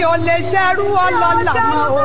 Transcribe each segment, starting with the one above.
ò lè ṣerú ọlọ́lá mọ́ o.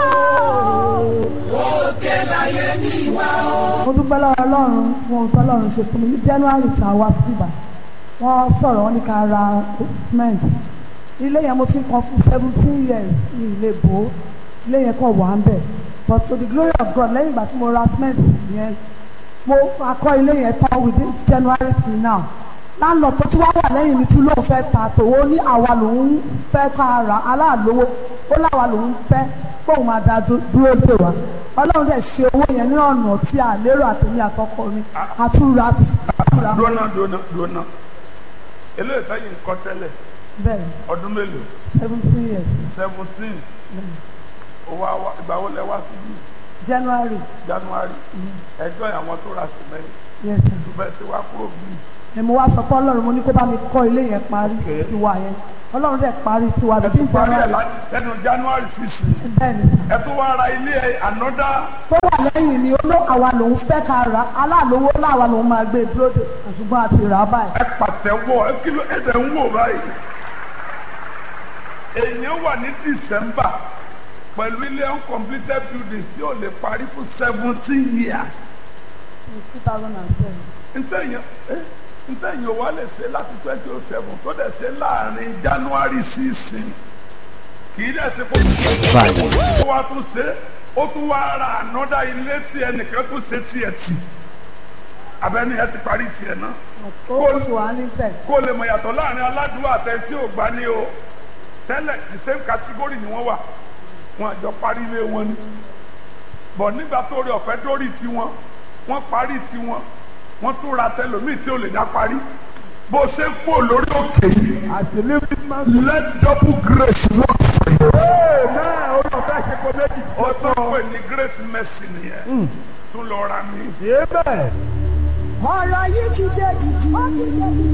òkè láyé mi wá o. mo dúpẹ́ lọ́wọ́ Ọlọ́run fún ohun tó Ọlọ́run ṣe fún mi ní January tá a wá sí ibà wọ́n sọ̀rọ̀ wọ́n ní ká ra cement ilé yẹn mo ti ń kan fún 17 years ní ilé bò ó ilé yẹn kàn wà ń bẹ̀ but to the glory of God lẹ́yìn ìgbà tí mo ra cement yẹn mo akọ́ ilé yẹn tán within January till now láńlọ́ọ̀ tó tún wá wà lẹ́yìn mi tún lóun fẹ́ ta tòwó ní àwa lòun fẹ́ ká ra aláàlówó ó láwa lòun fẹ́ kóun máa da dúró dè wá Ọlọ́run dẹ̀ ṣe owó yẹn ní ọ̀nà tí a lérò àtẹ̀mí àtọkọ mi àtúrà. dúnà eléyìí táyì ń kọ́ tẹ́lẹ̀ bẹ́ẹ̀ ọdún mélòó 17 years 17 ìgbà wo lẹ wá síbí January. ẹjọ́ àwọn tó ra cement yes sir. ṣùgbọ́n ṣe wá kúrò bí. mo wá sọ fún Ọlọ́run mo ní kó bá mi kọ́ ilé yẹn parí tiwa yẹn Ọlọ́run dẹ̀ parí tiwa bíi January. lẹ́nu January 6. bẹ́ẹ̀ni sir. ẹ tó wá ra ilé ànọ́dá. tó wà lẹ́yìn ni olú àwa lòun fẹ́ ká ra aláàlówó láwa lòun máa gbé dúró dè ṣùgbọ́n àti rà á báyìí. ẹ pàtẹ́wọ́ ẹ kí ló ẹ dẹ̀ ń wò báyìí. èèyàn wà ní December pẹ̀lú ilé uncompleted building tí ò lè parí fún 17 years. since 2007. ntẹ̀yìn wa lè ṣe láti 2007 tó dẹ̀ ṣe láàrin January 6 kì í dẹ̀ ṣe kó tó wá tún ṣe ó tún wá ra ànọ́dá ilé tí ẹnìkan tún ṣe tiẹ̀ tì abẹ́ni ẹ ti parí tiẹ̀ náà kó lè mọ̀ yàtọ̀ láàrin aládùúgbò àtẹ tí ò gbá ní o tẹ́lẹ̀ the same category ni wọ́n wà wọn àjọ parí ilé wọn ni bọ̀ nígbà tó rí ọ̀fẹ́ dórí tiwọn wọ́n parí tiwọn wọ́n tún ra tẹlòmíì tí ò lè dá parí bó ṣe ń pò lórí òkè yìí let double grace work for you. ó tó pè ní great mercy nìyẹn tún lọ ra mi. ọ̀rọ̀ yìí ti dé dìdì.